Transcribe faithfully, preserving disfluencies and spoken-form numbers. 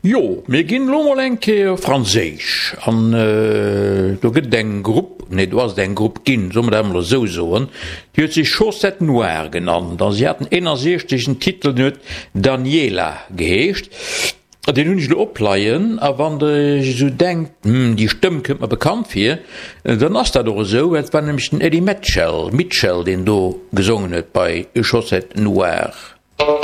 Jo, mir ginn Lomolenke Franzisch an äh, du gëtt eng Grupp, ne du hast eng Grupp ginn, so mat so soen, Di huet sich Chaussette Noire genannt, an sie hat den ennnerseestichen Titel net Daniela geheescht. Den hun ich opleiien, a wann de so denkt hm, die Stimme kënt man bekannt fir, dann ass dat doch so, et war nämlich den Eddie Mitchell, Mitchell, den do gesungen huet bei Chaussette Noire.